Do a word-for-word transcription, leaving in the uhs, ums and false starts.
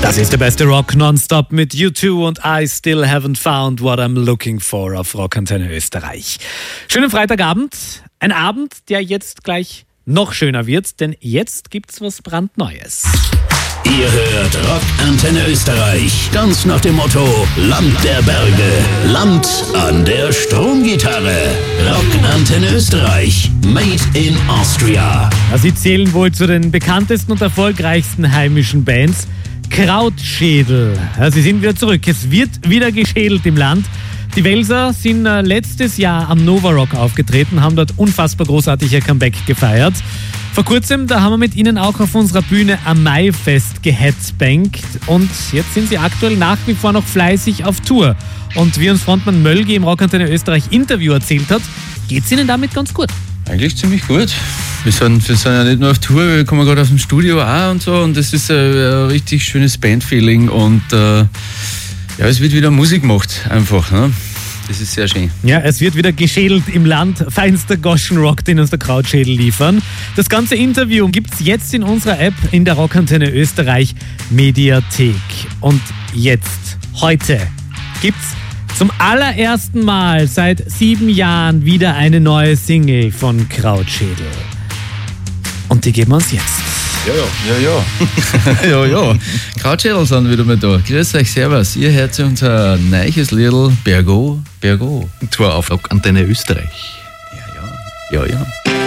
Das ist der beste Rock nonstop mit U zwei und I Still Haven't Found What I'm Looking For auf Rockantenne Österreich. Schönen Freitagabend. Ein Abend, der jetzt gleich noch schöner wird, denn jetzt gibt's was brandneues. Ihr hört Rockantenne Österreich. Ganz nach dem Motto Land der Berge, Land an der Stromgitarre. Rockantenne Österreich, made in Austria. Ja, sie zählen wohl zu den bekanntesten und erfolgreichsten heimischen Bands. Krautschädel. Ja, sie sind wieder zurück. Es wird wieder geschädelt im Land. Die Welser sind äh, letztes Jahr am Nova Rock aufgetreten, haben dort unfassbar großartig ihr Comeback gefeiert. Vor kurzem, da haben wir mit ihnen auch auf unserer Bühne am Maifest geheadbankt und jetzt sind sie aktuell nach wie vor noch fleißig auf Tour. Und wie uns Frontmann Mölgi im Rockantenne Österreich Interview erzählt hat, geht's ihnen damit ganz gut. Eigentlich ziemlich gut. Wir sind, wir sind ja nicht nur auf Tour, wir kommen gerade aus dem Studio auch und so und das ist ein, ein richtig schönes Bandfeeling und äh, ja, es wird wieder Musik gemacht, einfach. Ne? Das ist sehr schön. Ja, es wird wieder geschädelt im Land. Feinster Goschenrock, den uns der Krautschädel liefern. Das ganze Interview gibt's jetzt in unserer App in der Rockantenne Österreich Mediathek. Und jetzt, heute, gibt's zum allerersten Mal seit sieben Jahren wieder eine neue Single von Krautschädel. Und die geben wir uns jetzt. Ja, ja. Ja, ja. ja, ja. Krautschädel sind wieder mal da. Grüß euch, servus. Ihr hört unser neues Little Bergo, Bergo. Und zwar auf Rockantenne Österreich. Ja, ja. Ja, ja.